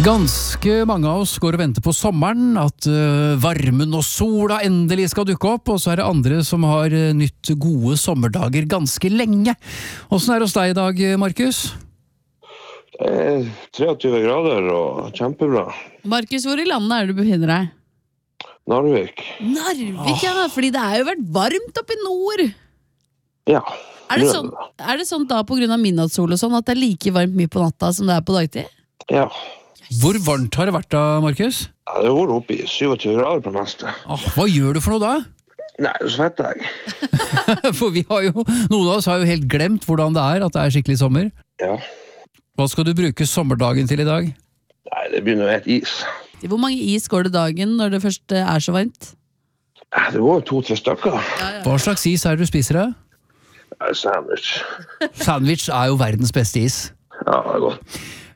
Ganske mange av oss går og venter på sommeren, at varmen og sola endelig skal dukke opp, og så det andre som har nytt gode sommerdager ganske lenge. Hvordan det hos deg i dag, Markus? Det 23 grader og kjempebra. Markus, hvor i landet du befinner deg? Narvik. Narvik, ja, fordi det jo vært varmt oppe i nord. Ja. Er det sånn da på grunn av midnattssol og sånn, at det like varmt mye på natta som det på dagtid? Ja. Hvor varmt har det vært da, Markus? Ja, det var oppe i 27 grader på neste. Hva gjør du for noe da? Nei, så svetter jeg. For noen av oss har jo helt glemt hvordan det at det skikkelig sommer. Ja. Hva skal du bruke sommerdagen til i dag? Nei, det begynner med et is. Hvor mange is går det dagen når det først så varmt? Ja, det var 2-3 stykker. Hva slags is det du spiser da? Ja, sandwich. Sandwich jo verdens beste is. Ja, det godt.